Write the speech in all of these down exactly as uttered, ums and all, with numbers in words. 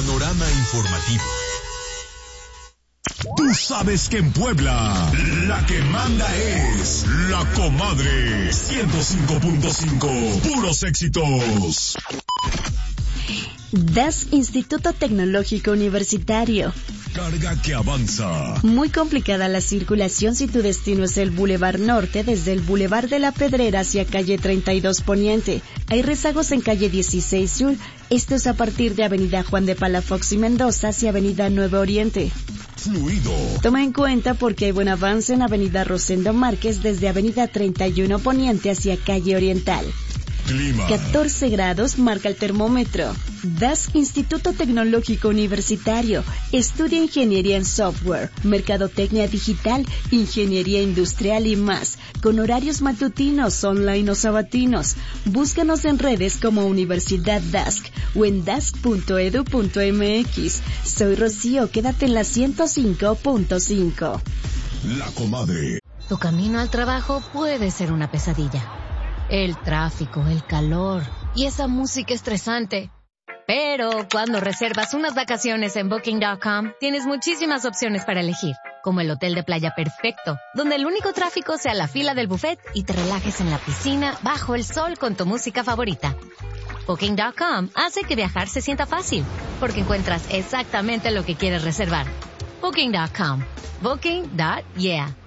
Panorama informativo. Tú sabes que en Puebla, la que manda es La Comadre. ciento cinco punto cinco, puros éxitos. D A S, Instituto Tecnológico Universitario. Carga que avanza. Muy complicada la circulación si tu destino es el Boulevard Norte, desde el Boulevard de la Pedrera hacia calle treinta y dos Poniente. Hay rezagos en calle dieciséis Sur. Esto es a partir de avenida Juan de Palafox y Mendoza hacia avenida Nuevo Oriente. Fluido. Toma en cuenta porque hay buen avance en avenida Rosendo Márquez desde avenida treinta y uno Poniente hacia calle Oriental. Clima. catorce grados marca el termómetro. D A S, Instituto Tecnológico Universitario. Estudia Ingeniería en Software, Mercadotecnia Digital, Ingeniería Industrial y más, con horarios matutinos, online o sabatinos. Búscanos en redes como Universidad D A S C o en dask punto edu punto mx. Soy Rocío, quédate en la ciento cinco punto cinco. La Comadre. Tu camino al trabajo puede ser una pesadilla. El tráfico, el calor y esa música estresante. Pero cuando reservas unas vacaciones en booking punto com, tienes muchísimas opciones para elegir, como el hotel de playa perfecto, donde el único tráfico sea la fila del buffet y te relajes en la piscina bajo el sol con tu música favorita. booking punto com hace que viajar se sienta fácil, porque encuentras exactamente lo que quieres reservar. booking punto com. Booking. Yeah.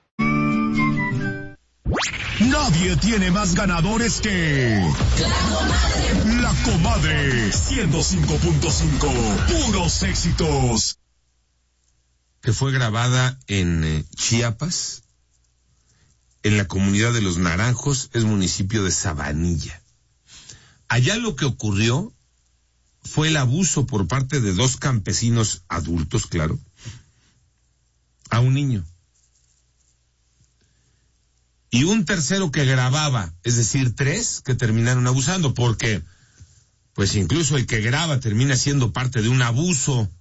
Nadie tiene más ganadores que La Comadre. La Comadre, ciento cinco punto cinco, puros éxitos. Que fue grabada en eh, Chiapas, en la comunidad de Los Naranjos, es municipio de Sabanilla. Allá lo que ocurrió fue el abuso por parte de dos campesinos adultos, claro, a un niño. Y un tercero que grababa, es decir, tres que terminaron abusando, porque pues incluso el que graba termina siendo parte de un abuso.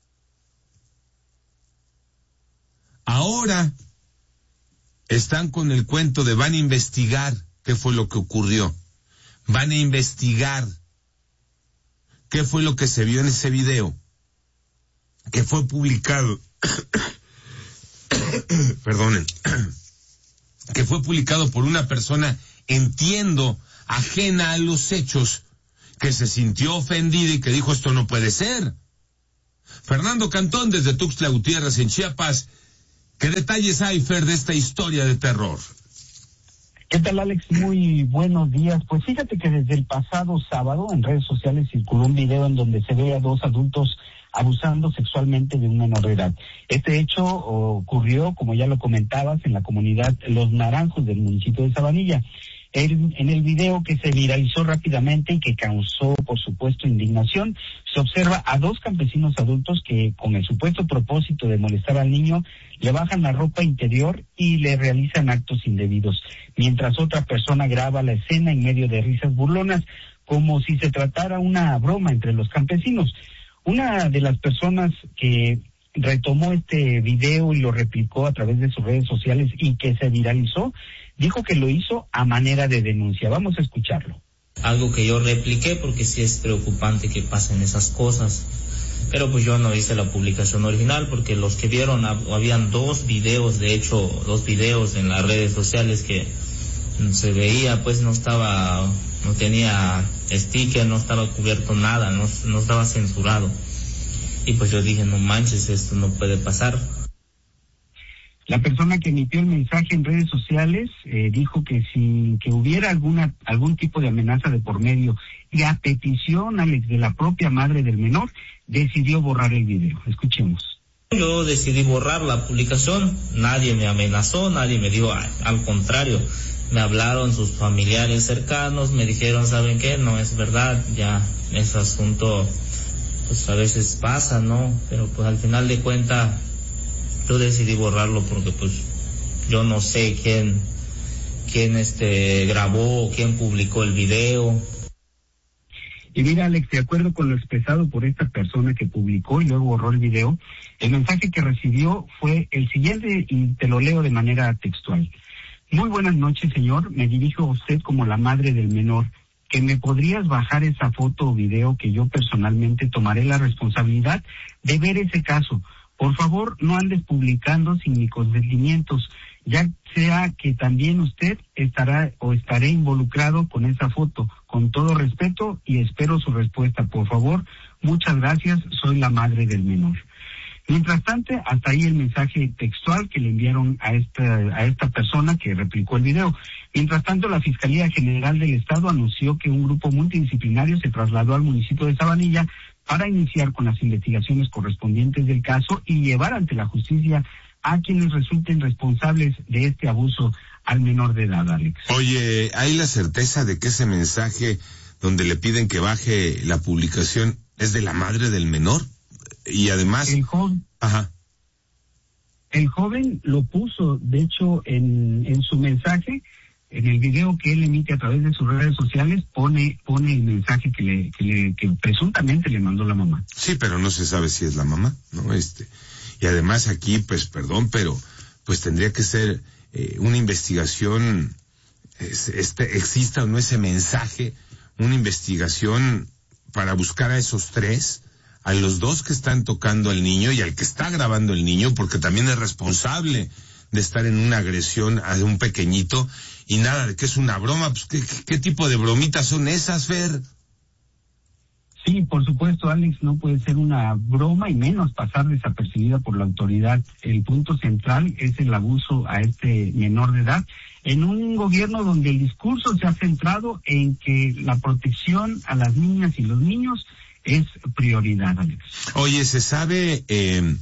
Ahora están con el cuento de van a investigar qué fue lo que ocurrió. Van a investigar qué fue lo que se vio en ese video, que fue publicado. Perdonen. que fue publicado por una persona, entiendo, ajena a los hechos, que se sintió ofendida y que dijo esto no puede ser. Fernando Cantón, desde Tuxtla Gutiérrez, en Chiapas, ¿qué detalles hay, Fer, de esta historia de terror? ¿Qué tal, Alex? Muy buenos días. Pues fíjate que desde el pasado sábado en redes sociales circuló un video en donde se ve a dos adultos abusando sexualmente de un menor de edad. Este hecho ocurrió, como ya lo comentabas, en la comunidad Los Naranjos del municipio de Sabanilla. En, en el video, que se viralizó rápidamente y que causó, por supuesto, indignación, se observa a dos campesinos adultos que, con el supuesto propósito de molestar al niño, le bajan la ropa interior y le realizan actos indebidos, mientras otra persona graba la escena en medio de risas burlonas, como si se tratara una broma entre los campesinos. Una de las personas que retomó este video y lo replicó a través de sus redes sociales y que se viralizó, dijo que lo hizo a manera de denuncia. Vamos a escucharlo. Algo que yo repliqué porque sí es preocupante que pasen esas cosas, pero pues yo no hice la publicación original porque los que vieron, habían dos videos, de hecho, dos videos en las redes sociales que se veía, pues no estaba, no tenía sticker, no estaba cubierto nada, no, no estaba censurado. Y pues yo dije, no manches, esto no puede pasar. La persona que emitió el mensaje en redes sociales eh, dijo que si que hubiera alguna algún tipo de amenaza de por medio y a petición, Alex, de la propia madre del menor, decidió borrar el video. Escuchemos. Yo decidí borrar la publicación, nadie me amenazó, nadie me dijo, al contrario, me hablaron sus familiares cercanos, me dijeron, ¿saben qué? No es verdad, ya ese asunto pues a veces pasa, ¿no? Pero pues al final de cuentas yo decidí borrarlo porque pues yo no sé quién quién este grabó o quién publicó el video. Y mira, Alex, de acuerdo con lo expresado por esta persona que publicó y luego borró el video, el mensaje que recibió fue el siguiente y te lo leo de manera textual. Muy buenas noches, señor. Me dirijo a usted como la madre del menor que me podrías bajar esa foto o video que yo personalmente tomaré la responsabilidad de ver ese caso. Por favor, no andes publicando sin mis consentimientos, ya sea que también usted estará o estaré involucrado con esa foto. Con todo respeto y espero su respuesta. Por favor, muchas gracias, soy la madre del menor. Mientras tanto, hasta ahí el mensaje textual que le enviaron a esta, a esta persona que replicó el video. Mientras tanto, la Fiscalía General del Estado anunció que un grupo multidisciplinario se trasladó al municipio de Sabanilla para iniciar con las investigaciones correspondientes del caso y llevar ante la justicia a quienes resulten responsables de este abuso al menor de edad, Alex. Oye, ¿hay la certeza de que ese mensaje donde le piden que baje la publicación es de la madre del menor? Y además... El joven, Ajá. El joven lo puso, de hecho, en, en su mensaje, en el video que él emite a través de sus redes sociales, pone pone el mensaje que le, que le que presuntamente le mandó la mamá. Sí, pero no se sabe si es la mamá, ¿no? Este, y además aquí, pues, perdón, pero pues tendría que ser eh, una investigación, este, exista o no ese mensaje, una investigación para buscar a esos tres, a los dos que están tocando al niño y al que está grabando el niño, porque también es responsable de estar en una agresión a un pequeñito, y nada de que es una broma. Pues ¿qué, qué tipo de bromitas son esas, Fer? Sí, por supuesto, Alex, no puede ser una broma y menos pasar desapercibida por la autoridad. El punto central es el abuso a este menor de edad en un gobierno donde el discurso se ha centrado en que la protección a las niñas y los niños es prioridad, Alex. Oye, ¿se sabe eh,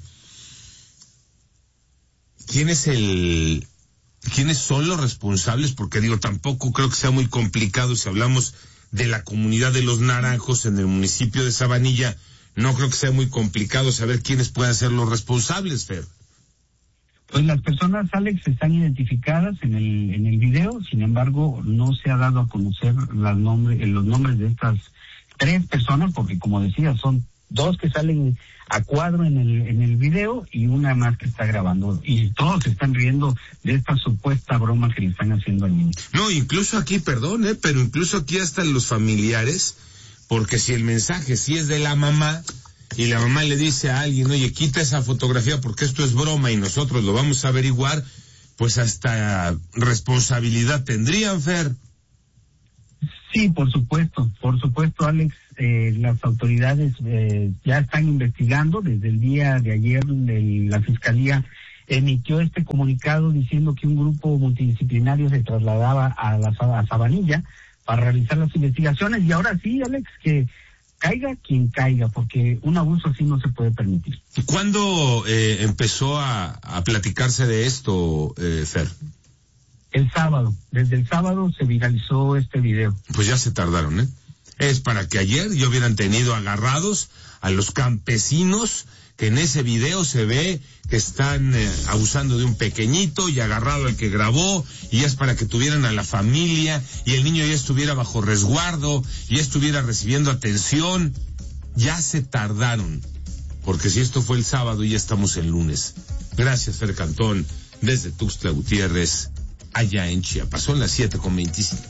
quién es el, quiénes son los responsables? Porque digo, tampoco creo que sea muy complicado si hablamos de la comunidad de los Naranjos en el municipio de Sabanilla. No creo que sea muy complicado saber quiénes pueden ser los responsables, Fer. Pues las personas, Alex, están identificadas en el en el video, sin embargo, no se ha dado a conocer las nombres, los nombres de estas tres personas, porque como decía, son dos que salen a cuadro en el en el video y una más que está grabando, y todos se están riendo de esta supuesta broma que le están haciendo al niño. No, incluso aquí, perdón, eh, pero incluso aquí hasta los familiares, porque si el mensaje sí es de la mamá, y la mamá le dice a alguien, oye, quita esa fotografía porque esto es broma y nosotros lo vamos a averiguar, pues hasta responsabilidad tendrían, Fer. Sí, por supuesto, por supuesto, Alex, eh, las autoridades eh, ya están investigando. Desde el día de ayer de la Fiscalía emitió este comunicado diciendo que un grupo multidisciplinario se trasladaba a la a Sabanilla para realizar las investigaciones, y ahora sí, Alex, que caiga quien caiga, porque un abuso así no se puede permitir. ¿Cuándo eh, empezó a, a platicarse de esto, eh, Fer? El sábado, desde el sábado se viralizó este video. Pues ya se tardaron, ¿eh? Es para que ayer ya hubieran tenido agarrados a los campesinos que en ese video se ve que están eh, abusando de un pequeñito y agarrado al que grabó, y es para que tuvieran a la familia y el niño ya estuviera bajo resguardo y estuviera recibiendo atención. Ya se tardaron, porque si esto fue el sábado, ya estamos el lunes. Gracias, Fer Cantón, desde Tuxtla Gutiérrez, allá en Chiapas. Son las siete con veinticinco.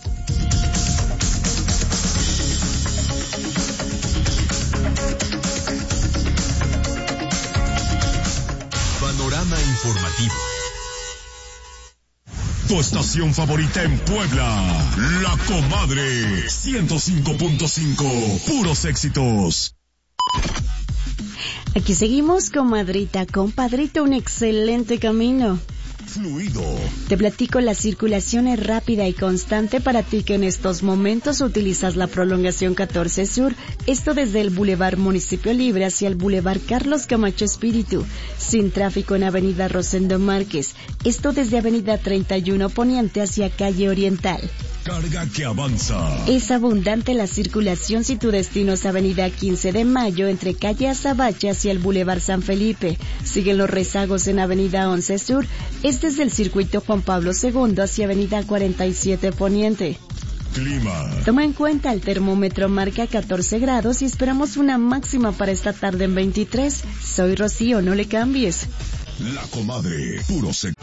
Panorama informativo. Tu estación favorita en Puebla, La Comadre, ciento cinco punto cinco, puros éxitos. Aquí seguimos, comadrita, compadrito, un excelente camino. Fluido. Te platico, la circulación es rápida y constante para ti que en estos momentos utilizas la prolongación catorce Sur, esto desde el Boulevard Municipio Libre hacia el Boulevard Carlos Camacho Espíritu, sin tráfico en Avenida Rosendo Márquez, esto desde Avenida treinta y uno Poniente hacia Calle Oriental. Carga que avanza. Es abundante la circulación si tu destino es Avenida quince de Mayo entre Calle Azabache hacia el Boulevard San Felipe. Siguen los rezagos en Avenida once Sur, es desde el Circuito Juan Pablo segundo hacia Avenida cuarenta y siete Poniente. Clima. Toma en cuenta, el termómetro marca catorce grados y esperamos una máxima para esta tarde en veintitrés. Soy Rocío, no le cambies. La Comadre, puro sexo.